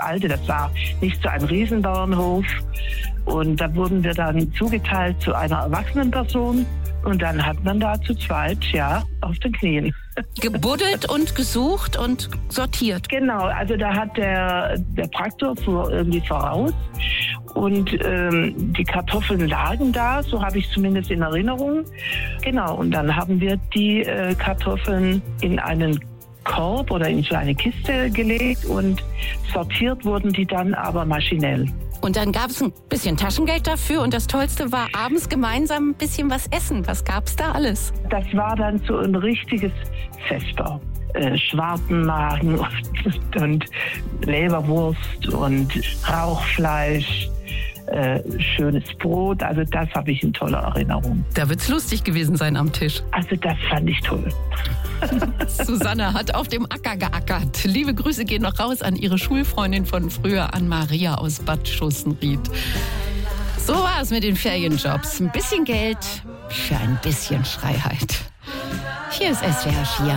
alte, das war nicht so ein Riesenbauernhof. Und da wurden wir dann zugeteilt zu einer erwachsenen Person. Und dann hat man da zu zweit, auf den Knien. Gebuddelt und gesucht und sortiert. Genau, also da hat der Traktor fuhr irgendwie voraus. Und die Kartoffeln lagen da, so habe ich zumindest in Erinnerung. Genau, und dann haben wir die Kartoffeln in einen Korb oder in so eine Kiste gelegt und sortiert wurden die dann aber maschinell. Und dann gab es ein bisschen Taschengeld dafür und das Tollste war abends gemeinsam ein bisschen was essen. Was gab's da alles? Das war dann so ein richtiges Fester. Schwartenmagen und Leberwurst und Rauchfleisch. Schönes Brot, also das habe ich in toller Erinnerung. Da wird's lustig gewesen sein am Tisch. Also das fand ich toll. Susanne hat auf dem Acker geackert. Liebe Grüße gehen noch raus an ihre Schulfreundin von früher, an Maria aus Bad Schussenried. So war es mit den Ferienjobs. Ein bisschen Geld für ein bisschen Freiheit. Hier ist SWR 4.